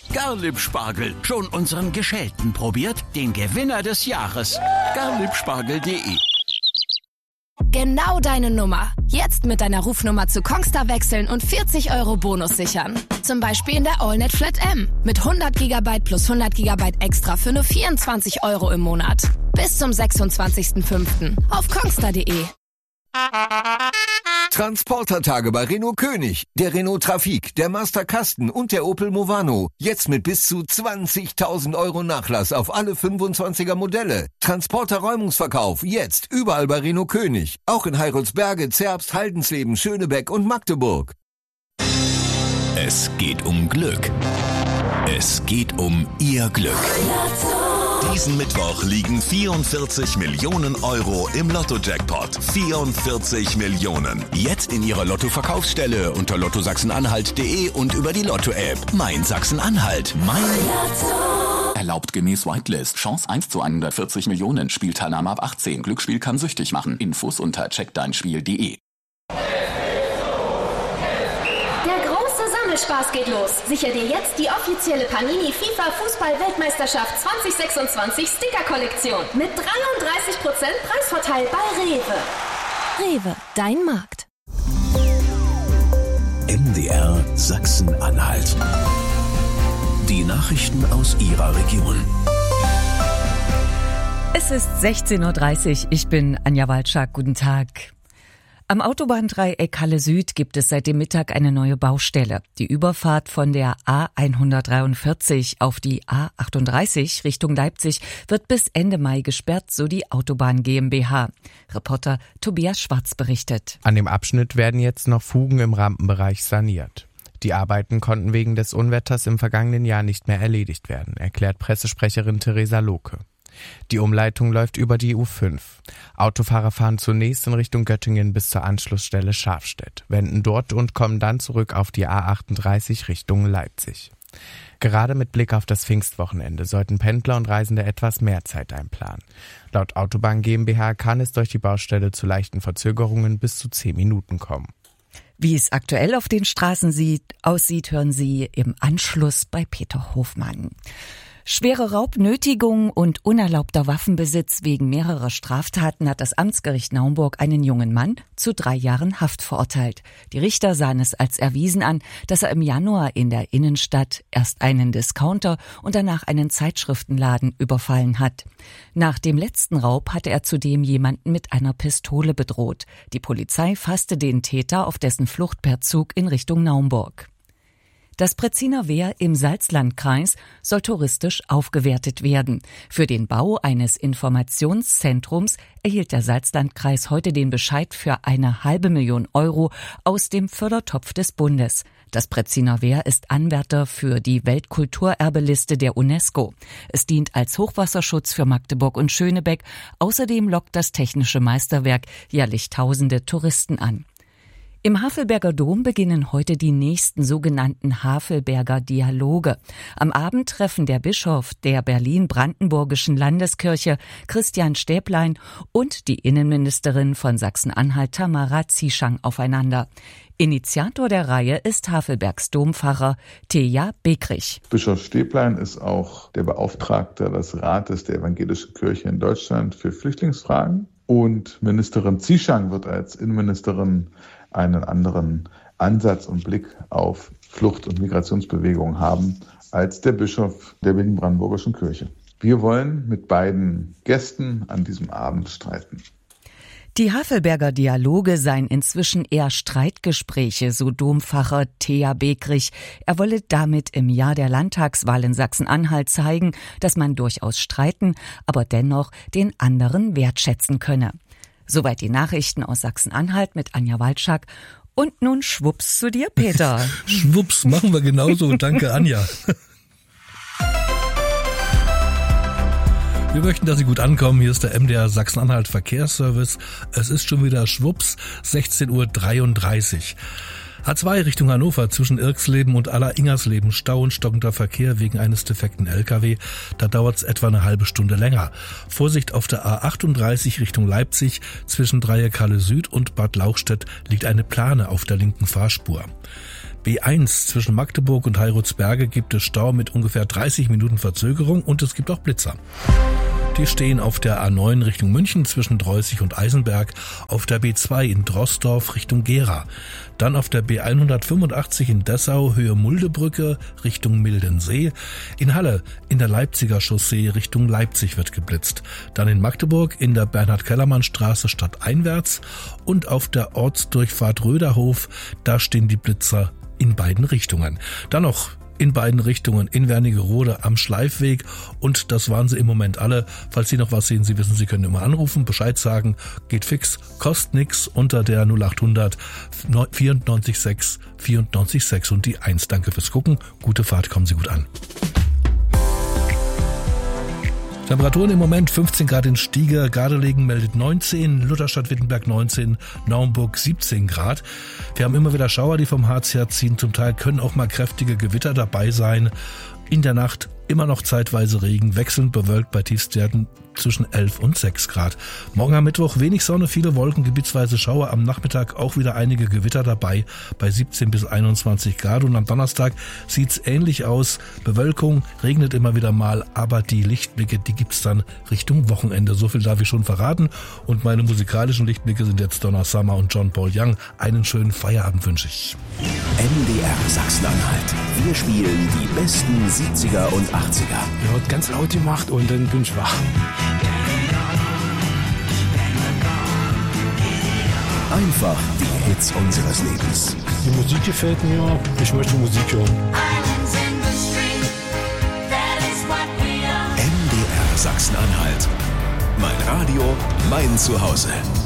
Garlieb-Spargel. Schon unseren Geschälten probiert? Den Gewinner des Jahres. Garliebspargel.de. Genau deine Nummer. Jetzt mit deiner Rufnummer zu Kongstar wechseln und 40 € Bonus sichern. Zum Beispiel in der AllNet Flat M. Mit 100 GB plus 100 GB extra für nur 24 € im Monat. Bis zum 26.05. auf kongstar.de. Transportertage bei Renault König, der Renault Trafic, der Master Kasten und der Opel Movano. Jetzt mit bis zu 20.000 € Nachlass auf alle 25er Modelle. Transporter-Räumungsverkauf jetzt überall bei Renault König. Auch in Heiroldsberge, Zerbst, Haldensleben, Schönebeck und Magdeburg. Es geht um Glück. Es geht um Ihr Glück. Diesen Mittwoch liegen 44 Millionen € im Lotto-Jackpot. 44 Millionen. Jetzt in Ihrer Lotto-Verkaufsstelle unter lottosachsen-anhalt.de und über die Lotto-App. Mein Sachsen-Anhalt. Mein Lotto. Erlaubt gemäß Whitelist. Chance 1 zu 140 Millionen. Spielteilnahme ab 18. Glücksspiel kann süchtig machen. Infos unter checkdeinspiel.de. Spaß geht los. Sicher dir jetzt die offizielle Panini FIFA Fußball-Weltmeisterschaft 2026 Sticker-Kollektion mit 33% Preisvorteil bei Rewe. Rewe, dein Markt. MDR Sachsen-Anhalt. Die Nachrichten aus Ihrer Region. Es ist 16:30 Uhr. Ich bin Anja Walczak. Guten Tag. Am Autobahndreieck Halle Süd gibt es seit dem Mittag eine neue Baustelle. Die Überfahrt von der A143 auf die A38 Richtung Leipzig wird bis Ende Mai gesperrt, so die Autobahn GmbH. Reporter Tobias Schwarz berichtet. An dem Abschnitt werden jetzt noch Fugen im Rampenbereich saniert. Die Arbeiten konnten wegen des Unwetters im vergangenen Jahr nicht mehr erledigt werden, erklärt Pressesprecherin Theresa Lohke. Die Umleitung läuft über die U5. Autofahrer fahren zunächst in Richtung Göttingen bis zur Anschlussstelle Schafstedt, wenden dort und kommen dann zurück auf die A38 Richtung Leipzig. Gerade mit Blick auf das Pfingstwochenende sollten Pendler und Reisende etwas mehr Zeit einplanen. Laut Autobahn GmbH kann es durch die Baustelle zu leichten Verzögerungen bis zu 10 Minuten kommen. Wie es aktuell auf den Straßen aussieht, hören Sie im Anschluss bei Peter Hofmann. Schwere Raubnötigung und unerlaubter Waffenbesitz wegen mehrerer Straftaten hat das Amtsgericht Naumburg einen jungen Mann zu 3 Jahren Haft verurteilt. Die Richter sahen es als erwiesen an, dass er im Januar in der Innenstadt erst einen Discounter und danach einen Zeitschriftenladen überfallen hat. Nach dem letzten Raub hatte er zudem jemanden mit einer Pistole bedroht. Die Polizei fasste den Täter auf dessen Flucht per Zug in Richtung Naumburg. Das Pretziner Wehr im Salzlandkreis soll touristisch aufgewertet werden. Für den Bau eines Informationszentrums erhielt der Salzlandkreis heute den Bescheid für 500.000 € aus dem Fördertopf des Bundes. Das Pretziner Wehr ist Anwärter für die Weltkulturerbeliste der UNESCO. Es dient als Hochwasserschutz für Magdeburg und Schönebeck. Außerdem lockt das technische Meisterwerk jährlich tausende Touristen an. Im Havelberger Dom beginnen heute die nächsten sogenannten Havelberger Dialoge. Am Abend treffen der Bischof der Berlin-Brandenburgischen Landeskirche, Christian Stäblein, und die Innenministerin von Sachsen-Anhalt, Tamara Zieschang, aufeinander. Initiator der Reihe ist Havelbergs Dompfarrer Teja Bekrich. Bischof Stäblein ist auch der Beauftragte des Rates der Evangelischen Kirche in Deutschland für Flüchtlingsfragen. Und Ministerin Zieschang wird als Innenministerin einen anderen Ansatz und Blick auf Flucht- und Migrationsbewegungen haben als der Bischof der Berlin-Brandenburgischen Kirche. Wir wollen mit beiden Gästen an diesem Abend streiten. Die Havelberger Dialoge seien inzwischen eher Streitgespräche, so Dompfarrer Teja Bekrich. Er wolle damit im Jahr der Landtagswahl in Sachsen-Anhalt zeigen, dass man durchaus streiten, aber dennoch den anderen wertschätzen könne. Soweit die Nachrichten aus Sachsen-Anhalt mit Anja Walczak. Und nun schwupps zu dir, Peter. Schwupps, machen wir genauso. Danke, Anja. Wir möchten, dass Sie gut ankommen. Hier ist der MDR Sachsen-Anhalt Verkehrsservice. Es ist schon wieder schwupps, 16:33 Uhr. A2 Richtung Hannover zwischen Irksleben und Aller-Ingersleben Stau und stockender Verkehr wegen eines defekten LKW. Da dauert es etwa eine halbe Stunde länger. Vorsicht auf der A38 Richtung Leipzig zwischen Dreieck Halle Süd und Bad Lauchstädt liegt eine Plane auf der linken Fahrspur. B1 zwischen Magdeburg und Heiratsberge gibt es Stau mit ungefähr 30 Minuten Verzögerung und es gibt auch Blitzer. Die stehen auf der A9 Richtung München zwischen Dreußig und Eisenberg, auf der B2 in Droßdorf Richtung Gera, dann auf der B185 in Dessau Höhe Muldebrücke Richtung Mildensee, in Halle in der Leipziger Chaussee Richtung Leipzig wird geblitzt, dann in Magdeburg in der Bernhard-Kellermann-Straße stadteinwärts und auf der Ortsdurchfahrt Röderhof, da stehen die Blitzer in beiden Richtungen. Dann noch in beiden Richtungen in Wernigerode am Schleifweg und das waren sie im Moment alle. Falls Sie noch was sehen, Sie wissen, Sie können immer anrufen, Bescheid sagen, geht fix, kostet nix unter der 0800 94 94 6 und die 1. Danke fürs Gucken, gute Fahrt, kommen Sie gut an. Temperaturen im Moment 15 Grad in Stieger, Gardelegen meldet 19, Lutherstadt-Wittenberg 19, Naumburg 17 Grad. Wir haben immer wieder Schauer, die vom Harz herziehen. Zum Teil können auch mal kräftige Gewitter dabei sein. In der Nacht immer noch zeitweise Regen, wechselnd bewölkt bei Tiefstwerten zwischen 11 und 6 Grad. Morgen am Mittwoch wenig Sonne, viele Wolken, gebietsweise Schauer. Am Nachmittag auch wieder einige Gewitter dabei bei 17 bis 21 Grad. Und am Donnerstag sieht's ähnlich aus. Bewölkung, regnet immer wieder mal, aber die Lichtblicke, die gibt's dann Richtung Wochenende. So viel darf ich schon verraten. Und meine musikalischen Lichtblicke sind jetzt Donna Summer und John Paul Young. Einen schönen Feierabend wünsche ich. MDR Sachsen-Anhalt. Wir spielen die besten 70er und 80er. Er hat ganz laut gemacht und dann bin ich wach. Einfach die Hits unseres Lebens. Die Musik gefällt mir, ich möchte Musik hören. MDR Sachsen-Anhalt. Mein Radio, mein Zuhause.